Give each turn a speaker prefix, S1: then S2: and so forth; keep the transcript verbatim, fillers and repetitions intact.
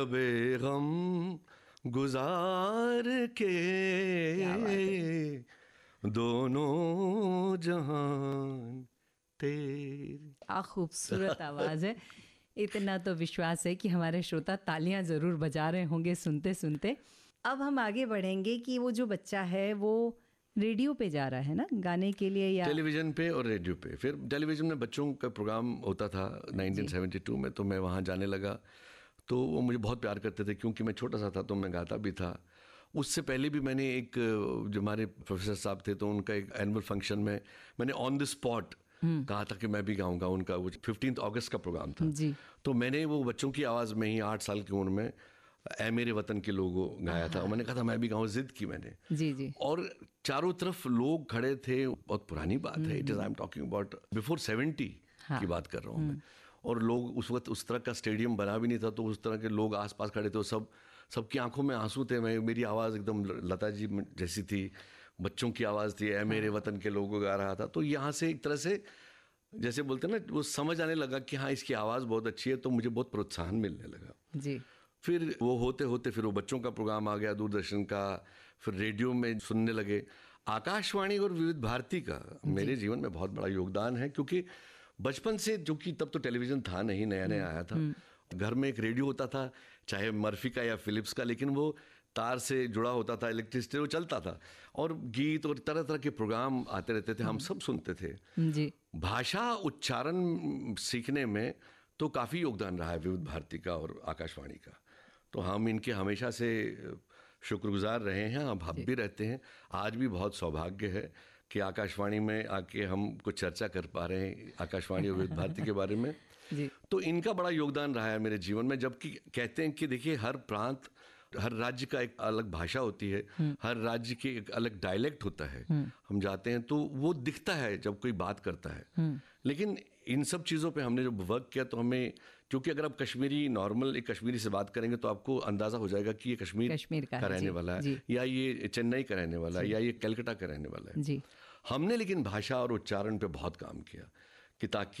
S1: बेगम गुजार के दोनों जहान तेरे।
S2: क्या खूबसूरत आवाज़ है। इतना तो विश्वास है कि हमारे श्रोता तालियां ज़रूर बजा रहे होंगे सुनते सुनते। अब हम आगे बढ़ेंगे कि वो जो बच्चा है वो रेडियो पे जा रहा है ना गाने के लिए, या
S1: टेलीविज़न पे और रेडियो पे। फिर टेलीविज़न में बच्चों का प्रोग्राम होता था नाइनटीन सेवेंटी टू में, तो मैं वहाँ जाने लगा। तो वो मुझे बहुत प्यार करते थे क्योंकि मैं छोटा सा था, तो मैं गाता भी था। उससे पहले भी मैंने एक, जो हमारे प्रोफेसर साहब थे, तो उनका एक एनुअल फंक्शन में मैंने ऑन द स्पॉट कहा था कि मैं भी गाऊंगा। उनका वो फिफ्टींथ अगस्त का प्रोग्राम था
S2: जी।
S1: तो मैंने वो बच्चों की आवाज़ में ही आठ साल की उम्र में ऐ मेरे वतन के लोगों गाया था। और मैंने कहा था मैं भी गाऊं, जिद की मैंने।
S2: जी जी।
S1: और चारों तरफ लोग खड़े थे। बहुत पुरानी बात है, it is I am talking about before seventy की बात कर रहा हूँ मैं। और लोग उस वक्त, उस तरह का स्टेडियम बना भी नहीं था, तो उस तरह के लोग आसपास खड़े थे। सब सबकी आंखों में आंसू थे। मैं, मेरी आवाज़ एकदम लता जी जैसी थी, बच्चों की आवाज़ थी, ऐ मेरे वतन के लोगों गा रहा था। तो यहाँ से एक तरह से जैसे बोलते हैं ना, वो समझ आने लगा कि हाँ इसकी आवाज़ बहुत अच्छी है, तो मुझे बहुत प्रोत्साहन मिलने लगा
S2: जी।
S1: फिर वो होते होते फिर वो बच्चों का प्रोग्राम आ गया दूरदर्शन का। फिर रेडियो में सुनने लगे। आकाशवाणी और विविध भारती का मेरे जीवन में बहुत बड़ा योगदान है, क्योंकि बचपन से, जो कि तब तो टेलीविज़न था नहीं, नया नया आया था, घर में एक रेडियो होता था, चाहे मर्फी का या फिलिप्स का, लेकिन वो तार से जुड़ा होता था, इलेक्ट्रिसिटी, वो चलता था। और गीत और तरह तरह के प्रोग्राम आते रहते थे, हम सब सुनते थे।
S2: जी।
S1: भाषा उच्चारण सीखने में तो काफ़ी योगदान रहा है विविध भारती का और आकाशवाणी का। तो हम इनके हमेशा से शुक्रगुजार रहे हैं, हम अब भी रहते हैं। आज भी बहुत सौभाग्य है कि आकाशवाणी में आके हम कुछ चर्चा कर पा रहे हैं आकाशवाणी और विविध भारती के बारे में।
S2: जी।
S1: तो इनका बड़ा योगदान रहा है मेरे जीवन में। जबकि कहते हैं कि देखिए, हर प्रांत, हर राज्य का एक अलग भाषा होती है, हर राज्य की एक अलग डायलेक्ट होता है। हम जाते हैं तो वो दिखता है जब कोई बात करता है। लेकिन इन सब चीज़ों पे हमने जब वर्क किया, तो हमें, क्योंकि अगर आप कश्मीरी, नॉर्मल एक कश्मीरी से बात करेंगे तो आपको अंदाज़ा हो जाएगा कि ये कश्मीर,
S2: कश्मीर का,
S1: का रहने
S2: जी,
S1: वाला है,
S2: जी।
S1: या ये चेन्नई का रहने वाला है, या ये कलकत्ता का रहने वाला है।
S2: जी।
S1: हमने लेकिन भाषा और उच्चारण पे बहुत काम किया कि ताकि